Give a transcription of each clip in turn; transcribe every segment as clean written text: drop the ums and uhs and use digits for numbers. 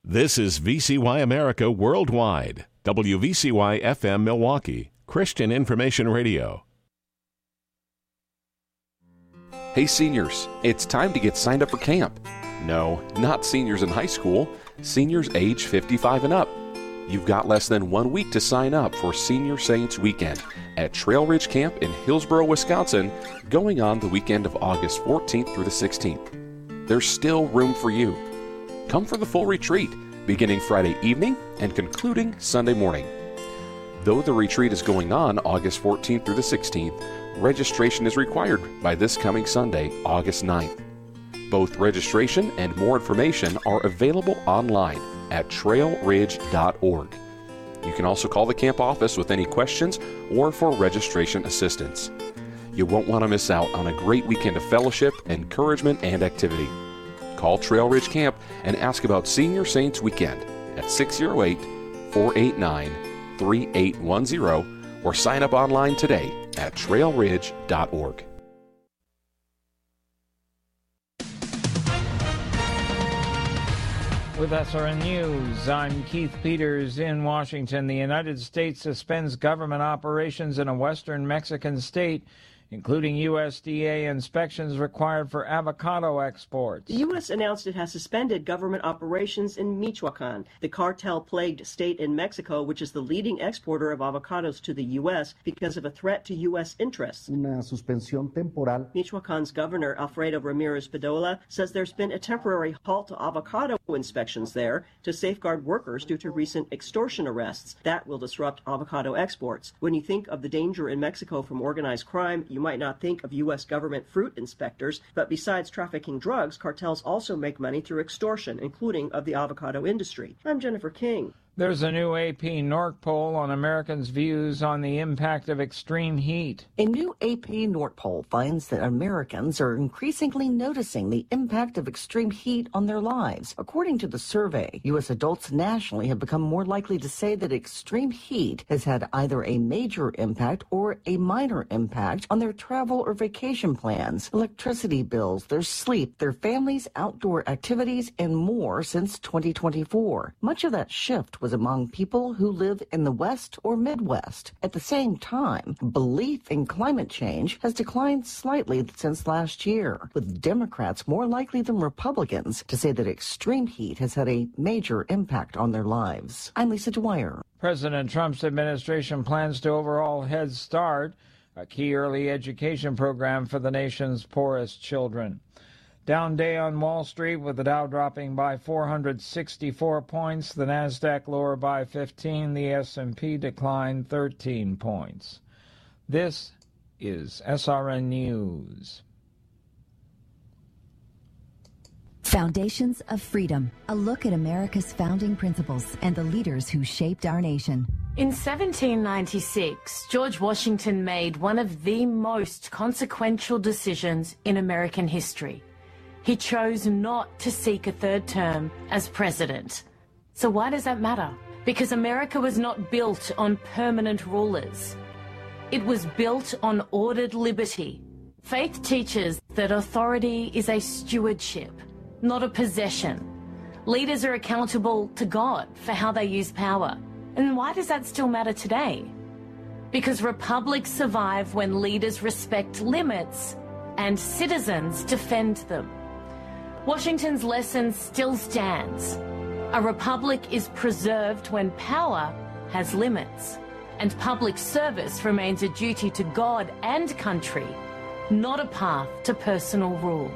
This is VCY America Worldwide, WVCY FM Milwaukee, Christian Information Radio. Hey seniors, it's time to get signed up for camp. No, not seniors in high school, seniors age 55 and up. You've got less than 1 week to sign up for Senior Saints Weekend at Trail Ridge Camp in Hillsboro, Wisconsin, going on the weekend of August 14th through the 16th. There's still room for you. Come for the full retreat, beginning Friday evening and concluding Sunday morning. Though the retreat is going on August 14th through the 16th, registration is required by this coming Sunday, August 9th. Both registration and more information are available online at trailridge.org. You can also call the camp office with any questions or for registration assistance. You won't want to miss out on a great weekend of fellowship, encouragement, and activity. Call Trail Ridge Camp and ask about Senior Saints Weekend at 608-489-3810 or sign up online today at trailridge.org. With SRN News, I'm Keith Peters in Washington. The United States suspends government operations in a western Mexican state, including USDA inspections required for avocado exports. The U.S. announced it has suspended government operations in Michoacan, the cartel-plagued state in Mexico, which is the leading exporter of avocados to the U.S. because of a threat to U.S. interests. Una suspensión temporal. Michoacan's governor, Alfredo Ramirez Bedolla, says there's been a temporary halt to avocado inspections there to safeguard workers due to recent extortion arrests. That will disrupt avocado exports. When you think of the danger in Mexico from organized crime, you might not think of U.S. government fruit inspectors, but besides trafficking drugs, cartels also make money through extortion, including of the avocado industry. I'm Jennifer King. There's a new AP NORC poll on Americans' views on the impact of extreme heat. A new AP NORC poll finds that Americans are increasingly noticing the impact of extreme heat on their lives. According to the survey, U.S. adults nationally have become more likely to say that extreme heat has had either a major impact or a minor impact on their travel or vacation plans, electricity bills, their sleep, their families' outdoor activities, and more since 2024. Much of that shift was among people who live in the West or Midwest. At the same time, belief in climate change has declined slightly since last year, with Democrats more likely than Republicans to say that extreme heat has had a major impact on their lives. I'm Lisa Dwyer. President Trump's administration plans to overhaul Head Start, a key early education program for the nation's poorest children. Down day on Wall Street with the Dow dropping by 464 points, the Nasdaq lower by 15, the S&P declined 13 points. This is SRN News. Foundations of Freedom, a look at America's founding principles and the leaders who shaped our nation. In 1796, George Washington made one of the most consequential decisions in American history. He chose not to seek a third term as president. So why does that matter? Because America was not built on permanent rulers. It was built on ordered liberty. Faith teaches that authority is a stewardship, not a possession. Leaders are accountable to God for how they use power. And why does that still matter today? Because republics survive when leaders respect limits and citizens defend them. Washington's lesson still stands. A republic is preserved when power has limits, and public service remains a duty to God and country, not a path to personal rule.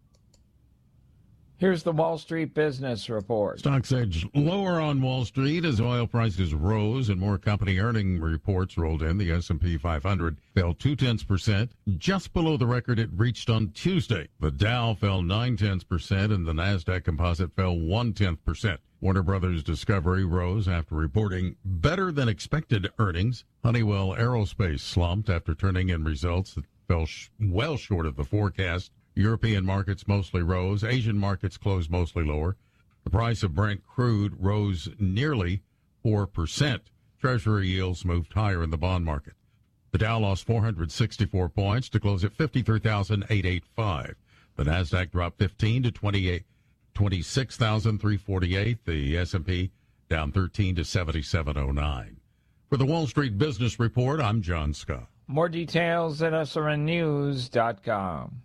Here's the Wall Street Business Report. Stocks edged lower on Wall Street as oil prices rose and more company earning reports rolled in. The S&P 500 fell 0.2%, just below the record it reached on Tuesday. The Dow fell 0.9%, and the Nasdaq Composite fell 0.1%. Warner Brothers Discovery rose after reporting better than expected earnings. Honeywell Aerospace slumped after turning in results that fell well short of the forecast. European markets mostly rose. Asian markets closed mostly lower. The price of Brent crude rose nearly 4%. Treasury yields moved higher in the bond market. The Dow lost 464 points to close at 53,885. The Nasdaq dropped 15 to 26,348. The S&P down 13 to 7709. For the Wall Street Business Report, I'm John Scott. More details at srnnews.com.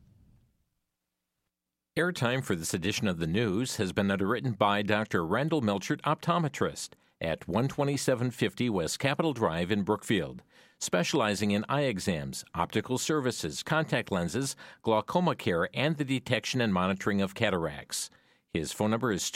Airtime for this edition of the news has been underwritten by Dr. Randall Melchert, optometrist, at 12750 West Capitol Drive in Brookfield, specializing in eye exams, optical services, contact lenses, glaucoma care, and the detection and monitoring of cataracts. His phone number is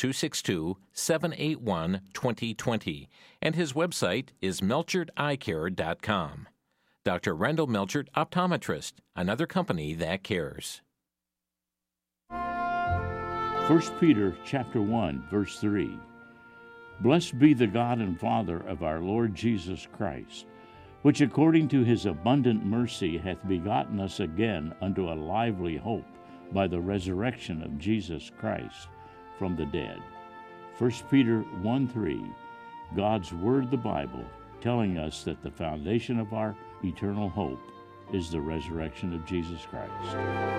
262-781-2020, and his website is melcherteyecare.com. Dr. Randall Melchert, optometrist, another company that cares. 1 Peter chapter 1, verse 3. Blessed be the God and Father of our Lord Jesus Christ, which according to his abundant mercy hath begotten us again unto a lively hope by the resurrection of Jesus Christ from the dead. 1 Peter 1:3, God's Word, the Bible, telling us that the foundation of our eternal hope is the resurrection of Jesus Christ.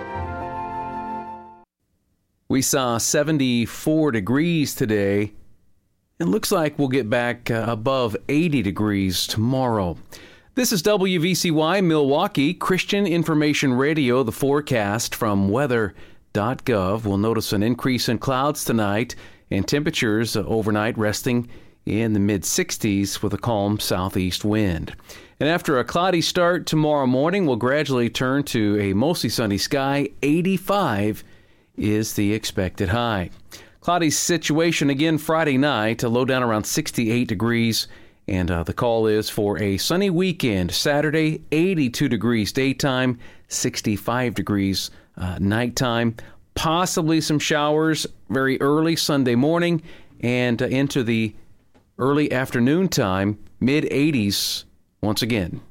We saw 74 degrees today. It looks like we'll get back above 80 degrees tomorrow. This is WVCY Milwaukee, Christian Information Radio, the forecast from weather.gov. We'll notice an increase in clouds tonight and temperatures overnight resting in the mid-60s with a calm southeast wind. And after a cloudy start tomorrow morning, we'll gradually turn to a mostly sunny sky. 85 is the expected high. Cloudy situation again Friday night, a low down around 68 degrees, and the call is for a sunny weekend. Saturday, 82 degrees daytime, 65 degrees nighttime. Possibly some showers very early Sunday morning and into the early afternoon time, mid-80s once again.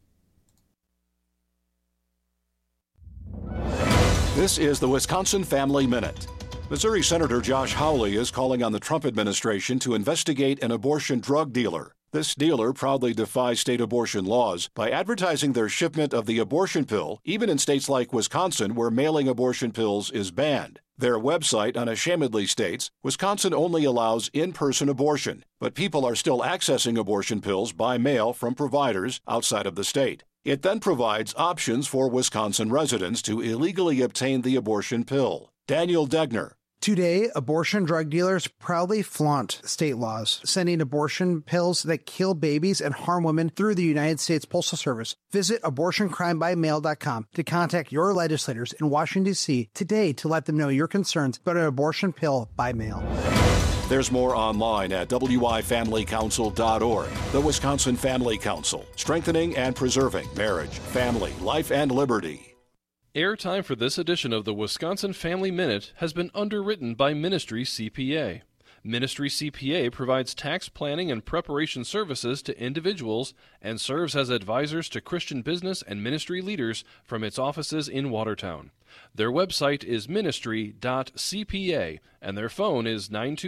This is the Wisconsin Family Minute. Missouri Senator Josh Hawley is calling on the Trump administration to investigate an abortion drug dealer. This dealer proudly defies state abortion laws by advertising their shipment of the abortion pill, even in states like Wisconsin where mailing abortion pills is banned. Their website unashamedly states, Wisconsin only allows in-person abortion, but people are still accessing abortion pills by mail from providers outside of the state. It then provides options for Wisconsin residents to illegally obtain the abortion pill. Daniel Degner. Today, abortion drug dealers proudly flaunt state laws, sending abortion pills that kill babies and harm women through the United States Postal Service. Visit abortioncrimebymail.com to contact your legislators in Washington, D.C. today to let them know your concerns about an abortion pill by mail. There's more online at wifamilycouncil.org. The Wisconsin Family Council, strengthening and preserving marriage, family, life, and liberty. Airtime for this edition of the Wisconsin Family Minute has been underwritten by Ministry CPA. Ministry CPA provides tax planning and preparation services to individuals and serves as advisors to Christian business and ministry leaders from its offices in Watertown. Their website is ministry.cpa and their phone is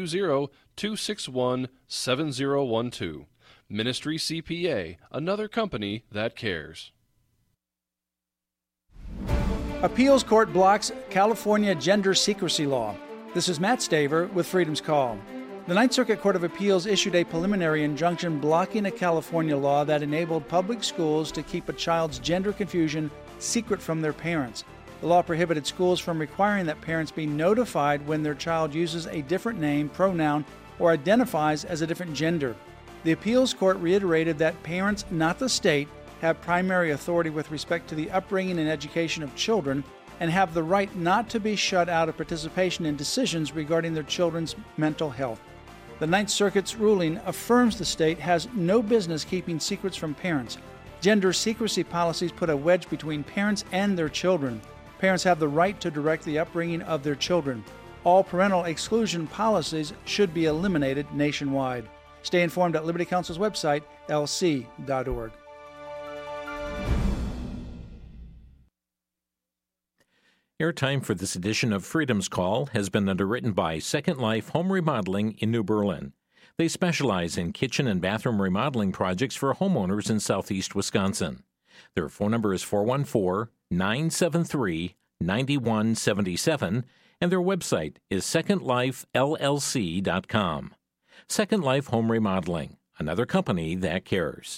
920-261-7012. Ministry CPA, another company that cares. Appeals Court blocks California gender secrecy law. This is Matt Staver with Freedom's Call. The Ninth Circuit Court of Appeals issued a preliminary injunction blocking a California law that enabled public schools to keep a child's gender confusion secret from their parents. The law prohibited schools from requiring that parents be notified when their child uses a different name, pronoun, or identifies as a different gender. The appeals court reiterated that parents, not the state, have primary authority with respect to the upbringing and education of children and have the right not to be shut out of participation in decisions regarding their children's mental health. The Ninth Circuit's ruling affirms the state has no business keeping secrets from parents. Gender secrecy policies put a wedge between parents and their children. Parents have the right to direct the upbringing of their children. All parental exclusion policies should be eliminated nationwide. Stay informed at Liberty Counsel's website, lc.org. Airtime for this edition of Freedom's Call has been underwritten by Second Life Home Remodeling in New Berlin. They specialize in kitchen and bathroom remodeling projects for homeowners in southeast Wisconsin. Their phone number is 414-973-9177, and their website is secondlifellc.com. Second Life Home Remodeling, another company that cares.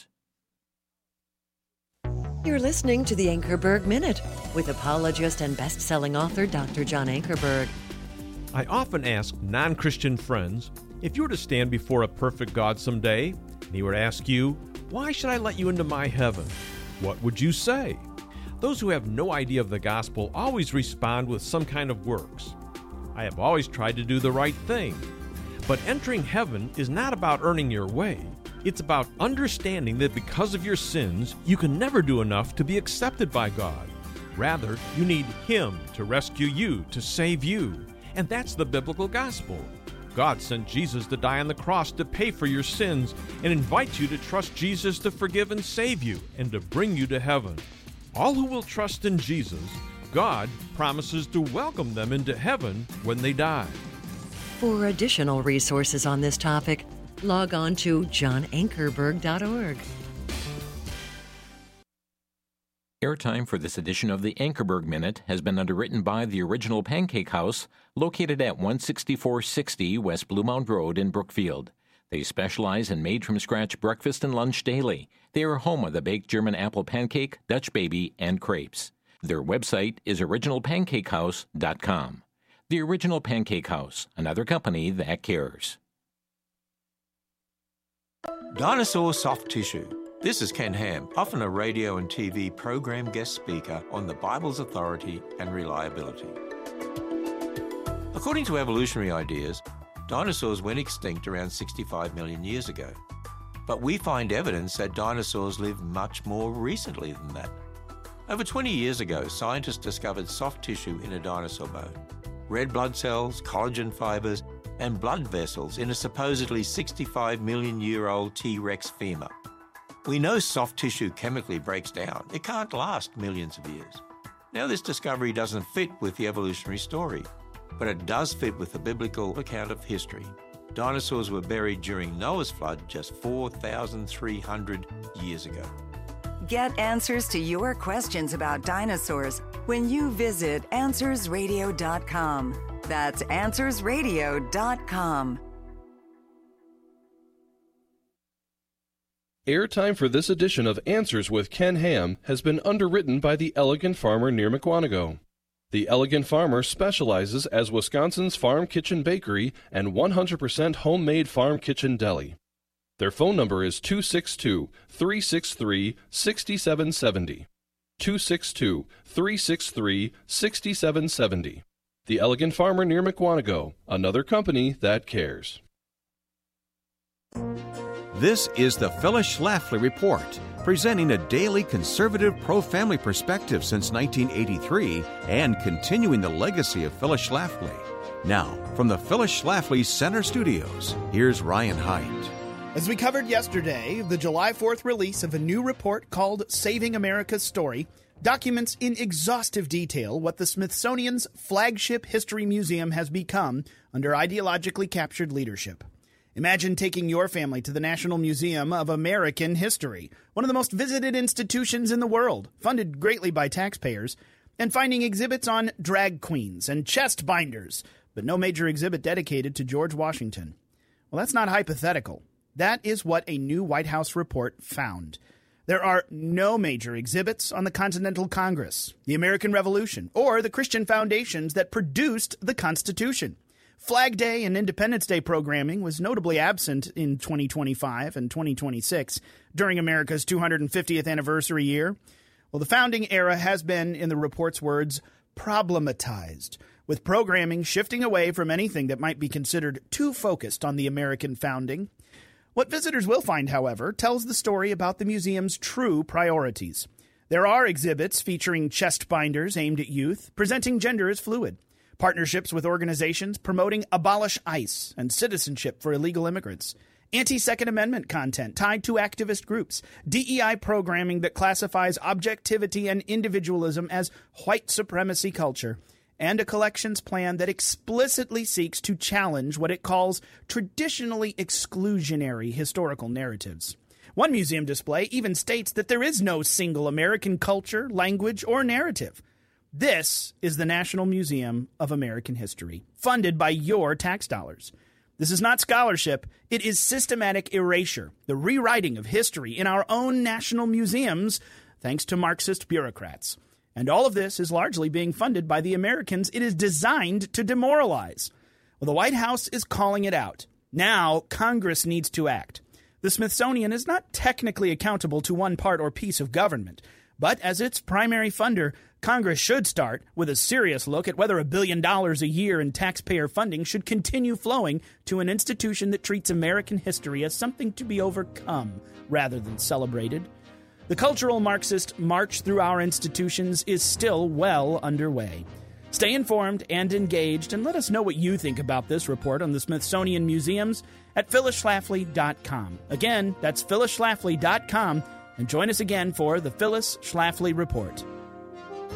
You're listening to the Ankerberg Minute with apologist and best-selling author Dr. John Ankerberg. I often ask non-Christian friends, if you were to stand before a perfect God someday, and he were to ask you, why should I let you into my heaven? What would you say? Those who have no idea of the gospel always respond with some kind of works. I have always tried to do the right thing. But entering heaven is not about earning your way. It's about understanding that because of your sins, you can never do enough to be accepted by God. Rather, you need Him to rescue you, to save you. And that's the biblical gospel. God sent Jesus to die on the cross to pay for your sins and invite you to trust Jesus to forgive and save you and to bring you to heaven. All who will trust in Jesus, God promises to welcome them into heaven when they die. For additional resources on this topic, log on to johnankerberg.org. Airtime for this edition of the Ankerberg Minute has been underwritten by the Original Pancake House, located at 16460 West Bluemount Road in Brookfield. They specialize in made-from-scratch breakfast and lunch daily. They are home of the baked German apple pancake, Dutch baby, and crepes. Their website is originalpancakehouse.com. The Original Pancake House, another company that cares. Dinosaur soft tissue. This is Ken Ham, often a radio and TV program guest speaker on the Bible's authority and reliability. According to evolutionary ideas, dinosaurs went extinct around 65 million years ago. But we find evidence that dinosaurs lived much more recently than that. Over 20 years ago, scientists discovered soft tissue in a dinosaur bone. Red blood cells, collagen fibers, and blood vessels in a supposedly 65 million year old T-Rex femur. We know soft tissue chemically breaks down. It can't last millions of years. Now, this discovery doesn't fit with the evolutionary story, but it does fit with the biblical account of history. Dinosaurs were buried during Noah's flood just 4,300 years ago. Get answers to your questions about dinosaurs when you visit AnswersRadio.com. That's AnswersRadio.com. Airtime for this edition of Answers with Ken Ham has been underwritten by the Elegant Farmer near Mukwonago. The Elegant Farmer specializes as Wisconsin's farm kitchen bakery and 100% homemade farm kitchen deli. Their phone number is 262-363-6770. 262-363-6770. The Elegant Farmer near Mukwonago, another company that cares. This is the Phyllis Schlafly Report, presenting a daily conservative pro-family perspective since 1983 and continuing the legacy of Phyllis Schlafly. Now, from the Phyllis Schlafly Center Studios, here's Ryan Haidt. As we covered yesterday, the July 4th release of a new report called Saving America's Story documents in exhaustive detail what the Smithsonian's flagship history museum has become under ideologically captured leadership. Imagine taking your family to the National Museum of American History, one of the most visited institutions in the world, funded greatly by taxpayers, and finding exhibits on drag queens and chest binders, but no major exhibit dedicated to George Washington. Well, that's not hypothetical. That is what a new White House report found. There are no major exhibits on the Continental Congress, the American Revolution, or the Christian foundations that produced the Constitution. Flag Day and Independence Day programming was notably absent in 2025 and 2026 during America's 250th anniversary year. Well, the founding era has been, in the report's words, problematized, with programming shifting away from anything that might be considered too focused on the American founding. What visitors will find, however, tells the story about the museum's true priorities. There are exhibits featuring chest binders aimed at youth, presenting gender as fluid, partnerships with organizations promoting Abolish ICE and citizenship for illegal immigrants, anti-Second Amendment content tied to activist groups, DEI programming that classifies objectivity and individualism as white supremacy culture, and a collections plan that explicitly seeks to challenge what it calls traditionally exclusionary historical narratives. One museum display even states that there is no single American culture, language, or narrative. This is the National Museum of American History, funded by your tax dollars. This is not scholarship. It is systematic erasure, the rewriting of history in our own national museums, thanks to Marxist bureaucrats. And all of this is largely being funded by the Americans it is designed to demoralize. Well, the White House is calling it out. Now, Congress needs to act. The Smithsonian is not technically accountable to one part or piece of government, but as its primary funder, Congress should start with a serious look at whether $1 billion a year in taxpayer funding should continue flowing to an institution that treats American history as something to be overcome rather than celebrated. The cultural Marxist march through our institutions is still well underway. Stay informed and engaged, and let us know what you think about this report on the Smithsonian Museums at phyllisschlafly.com. Again, that's phyllisschlafly.com, and join us again for the Phyllis Schlafly Report.